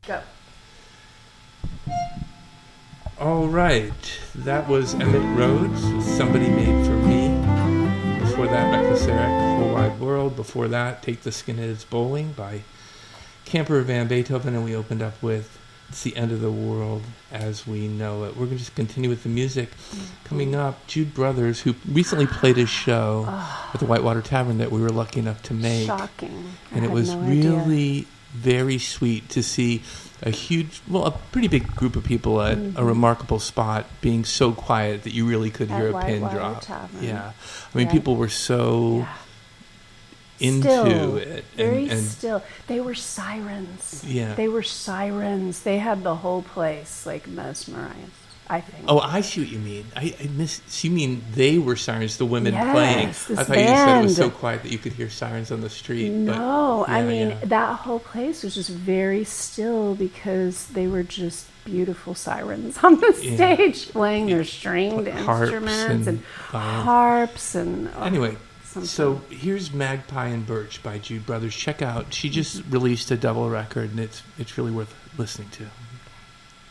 Go. All right, that was Emmett Rhodes, Somebody Made for Me. Before that, Reckless Eric, Whole Wide World. Before that, Take the Skinheads Bowling by Camper Van Beethoven, and we opened up with It's the End of the World as We Know It. We're going to just continue with the music. Coming up, Jude Brothers, who recently played a show at the Whitewater Tavern that we were lucky enough to make. Shocking. And it was really very sweet to see a pretty big group of people at a remarkable spot being so quiet that you really could hear a pin drop. Tavern. Yeah. I mean, people were so into it. Very still. They were sirens. Yeah. They were sirens. They had the whole place, like, mesmerized, I think. Oh, I see what you mean. You mean they were sirens, the women Yes, playing. this I thought you said it was so band. quiet that you could hear sirens on the street. No, but, I mean, that whole place was just very still because they were just beautiful sirens on the stage playing their stringed instruments and harps and... Anyway, so here's Magpie and Birch by Jude Brothers. Check out, she just released a double record and it's really worth listening to.